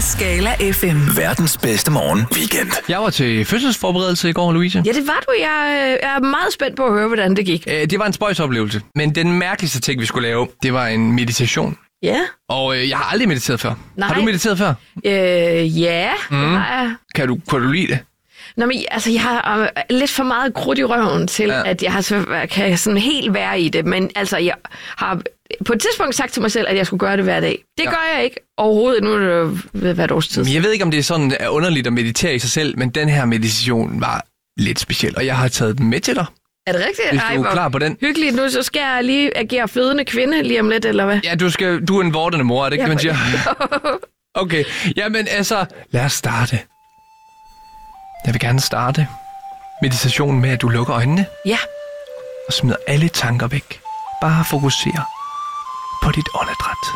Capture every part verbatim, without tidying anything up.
Skala F M. Verdens bedste morgen weekend. Jeg var til fødselsforberedelse i går, Louise. Ja, det var du. Jeg, jeg er meget spændt på at høre, hvordan det gik. Øh, det var en spøjsoplevelse. Men den mærkeligste ting, vi skulle lave, det var en meditation. Ja. Og øh, jeg har aldrig mediteret før. Nej. Har du mediteret før? Øh, ja, mm. det har jeg. Kan du, kan du lide det? Nå, men altså, jeg har øh, lidt for meget krudt i røven til, ja. at jeg har så, kan sådan helt være i det. Men altså, jeg har på et tidspunkt sagt til mig selv, at jeg skulle gøre det hver dag. Det ja. gør jeg ikke overhovedet. Nu er det jo ved hvert års tid. Men jeg ved ikke, om det er sådan er underligt at meditere i sig selv, men den her meditation var lidt speciel, og jeg har taget den med til dig. Er det rigtigt? Hvis du er klar på den. Hyggeligt. Nu så skal jeg lige agere fødende kvinde lige om lidt, eller hvad? Ja, du, skal, du er en vortende mor, er det ikke, ja, det, man siger? Okay, jamen altså, lad os starte. Jeg vil gerne starte meditationen med, at du lukker øjnene. Ja. Og smider alle tanker væk. Bare fokuser på dit åndedræt.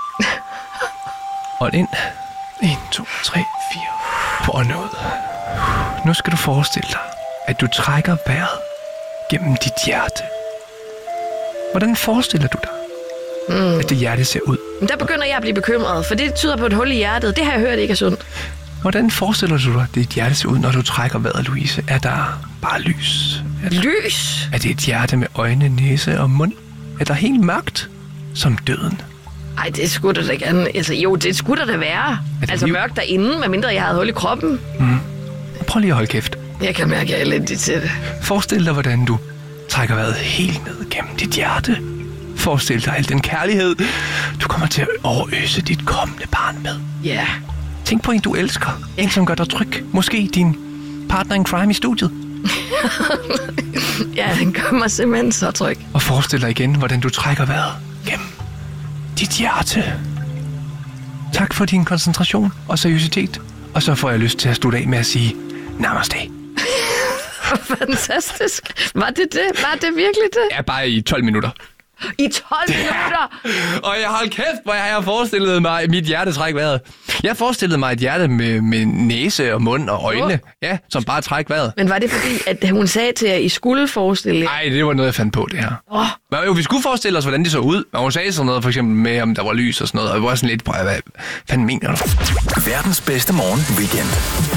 Ånd ind. en, to, tre, fire. På ånd ud. Nu skal du forestille dig, at du trækker vejret gennem dit hjerte. Hvordan forestiller du dig, mm. at det hjerte ser ud? Men der begynder jeg at blive bekymret, for det tyder på et hul i hjertet. Det har jeg hørt ikke er sundt. Hvordan forestiller du dig, at dit hjerte ser ud, når du trækker vejret, Louise? Er der bare lys? Er der... Lys? Er det et hjerte med øjne, næse og mund? Er der helt mørkt som døden? Ej, det skulle der da gerne. Altså, jo, det skulle der da være. Altså liv? Mørkt derinde, medmindre jeg havde hul i kroppen. Mm. Prøv lige at holde kæft. Jeg kan mærke, at jeg er elendig til det. Forestil dig, hvordan du trækker vejret helt ned gennem dit hjerte. Forestil dig al den kærlighed, du kommer til at overøse dit kommende barn med. Ja. Yeah. Tænk på en, du elsker. En, som gør dig tryg. Måske din partner in crime i studiet. Ja, den gør mig simpelthen så tryg. Og forestil dig igen, hvordan du trækker vejret gennem dit hjerte. Tak for din koncentration og seriøsitet. Og så får jeg lyst til at slutte af med at sige namaste. Fantastisk. Var det det? Var det virkelig det? Ja, bare i tolv minutter. I tolv minutter? Og jeg holdt kæft, hvor jeg har forestillet mig mit hjerte træk vejret. Jeg forestillede mig et hjerte med, med næse og mund og øjne, oh. ja, som bare træk vejret. Men var det fordi, at hun sagde til jer, at I skulle forestille jer? Nej, det var noget, jeg fandt på, det her. Oh. Men jo, vi skulle forestille os, hvordan det så ud. Og hun sagde sådan noget, for eksempel med, om der var lys og sådan noget. Og jeg var sådan lidt, hvad fanden mener du? Verdens bedste morgen weekend.